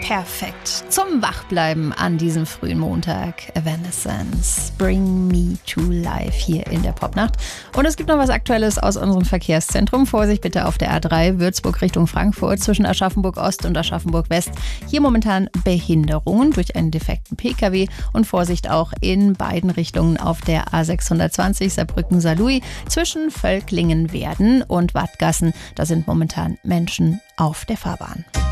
Perfekt zum Wachbleiben an diesem frühen Montag. Evanescence, Bring Me to Life hier in der Popnacht. Und es gibt noch was Aktuelles aus unserem Verkehrszentrum. Vorsicht bitte auf der A3 Würzburg Richtung Frankfurt zwischen Aschaffenburg Ost und Aschaffenburg West. Hier momentan Behinderungen durch einen defekten Pkw und Vorsicht auch in beiden Richtungen auf der A620 Saarbrücken-Saarlouis zwischen Völklingen-Werden und Wattgassen. Da sind momentan Menschen auf der Fahrbahn.